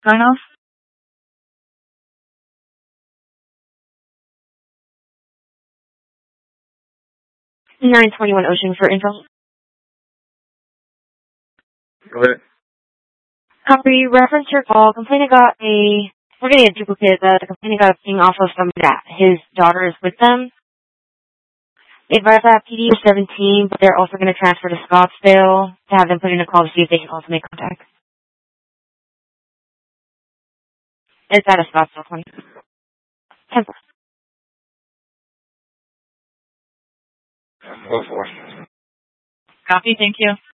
Sign off. 921 Ocean for info. Go ahead. Copy, reference your call. Complainant got we're getting a duplicate. The complainant got a ping off of somebody that his daughter is with them. They advise that PD is 17, but they're also going to transfer to Scottsdale to have them put in a call to see if they can also make contact. It's out of Scottsdale 20. 10. Go for it. Copy, thank you.